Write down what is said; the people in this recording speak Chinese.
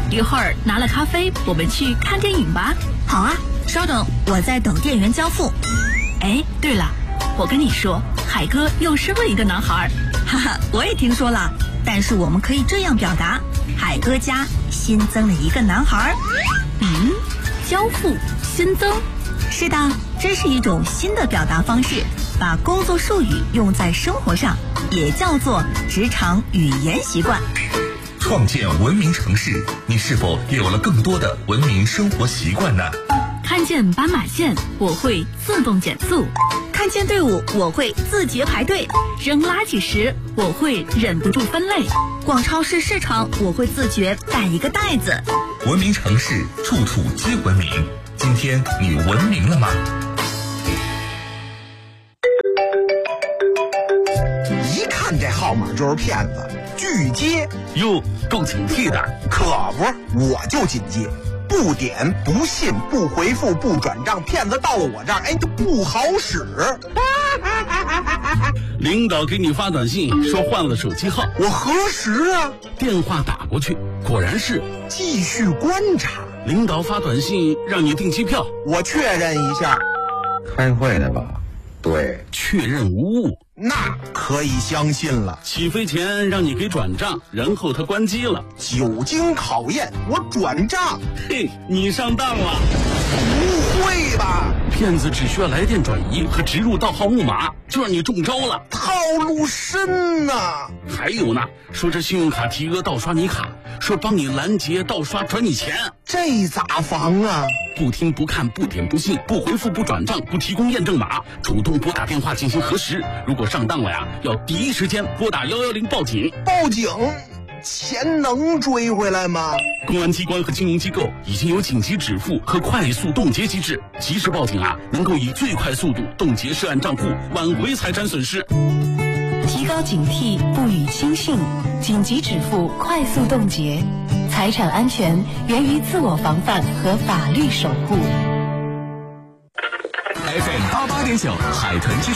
一会儿拿了咖啡，我们去看电影吧。 好啊，稍等，我在等店员交付。 哎，对了，我跟你说，海哥又生了一个男孩。 哈哈，我也听说了，但是我们可以这样表达：海哥家新增了一个男孩。 交付新增。 是的，这是一种新的表达方式，把工作术语用在生活上，也叫做职场语言习惯。 创建文明城市，你是否也有了更多的文明生活习惯呢？ 看见斑马线，我会自动减速； 看见队伍，我会自觉排队； 扔垃圾时，我会忍不住分类； 逛超市市场，我会自觉带一个袋子。 文明城市，处处皆文明。今天你文明了吗？ 一看这号码就是骗子，拒接。 哟，够警惕的。 可不，我就紧接，不点不信不回复不转账，骗子到了我这儿，就不好使。 领导给你发短信说换了手机号， 我核实啊， 电话打过去，果然是继续观察。 领导发短信让你订机票， 我确认一下， 开会的吧？对， 确认无误， 那可以相信了。 起飞前让你给转账，然后他关机了， 久经考验，我转账。 嘿，你上当了。 不会吧？ 骗子只需要来电转移和植入盗号木马，就让你中招了。 套路深呐！ 还有呢，说这信用卡提额盗刷你卡，说帮你拦截盗刷转你钱， 这咋防啊？ 不听不看不点不信不回复不转账不提供验证码，主动拨打电话进行核实。如果上当了呀，要第一时间拨打110报警。 报警？钱能追回来吗？ 公安机关和金融机构已经有紧急止付和快速冻结机制，及时报警啊，能够以最快速度冻结涉案账户，挽回财产损失。 提高警惕，不予轻信，紧急止付，快速冻结。财产安全源于自我防范和法律守护。 FM88.9海豚之声。